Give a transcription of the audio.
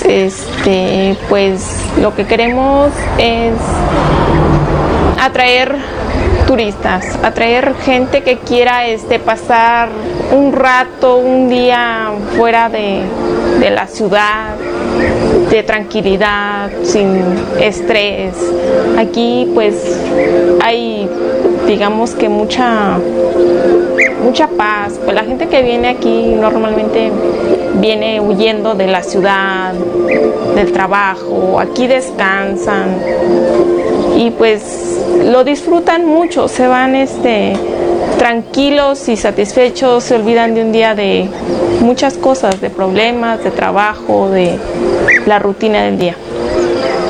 pues lo que queremos es atraer turistas, atraer gente que quiera pasar un rato, un día fuera de la ciudad, de tranquilidad, sin estrés. Aquí pues hay, digamos que mucha paz. Pues la gente que viene aquí normalmente viene huyendo de la ciudad, del trabajo, aquí descansan y pues lo disfrutan mucho, se van tranquilos y satisfechos, se olvidan de un día de muchas cosas, de problemas, de trabajo, de la rutina del día.